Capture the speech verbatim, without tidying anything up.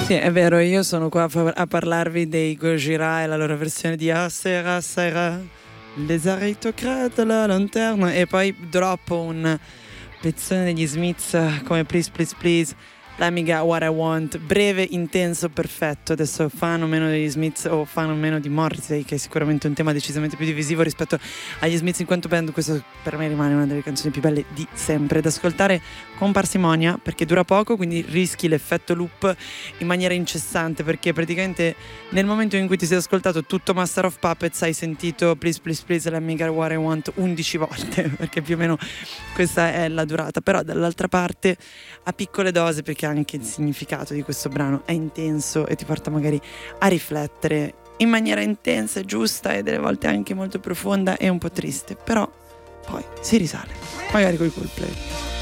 Sì, è vero, io sono qua a, fa- a parlarvi dei Gojira e la loro versione di Ah sera sera, les aristocrate la lanterna, e poi droppo un pezzone degli Smiths come Please Please Please, Let Me Get What I Want, breve, intenso, perfetto. Adesso fan o meno degli Smiths o fan o meno di Morrissey, che è sicuramente un tema decisamente più divisivo rispetto agli Smiths in quanto band, questo per me rimane una delle canzoni più belle di sempre, da ascoltare con parsimonia perché dura poco, quindi rischi l'effetto loop in maniera incessante, perché praticamente nel momento in cui ti sei ascoltato tutto Master of Puppets hai sentito Please Please Please Let Me Get What I Want undici volte, perché più o meno questa è la durata. Però dall'altra parte a piccole dose, perché anche il significato di questo brano è intenso e ti porta magari a riflettere in maniera intensa e giusta e delle volte anche molto profonda e un po' triste, però poi si risale, magari coi Coldplay.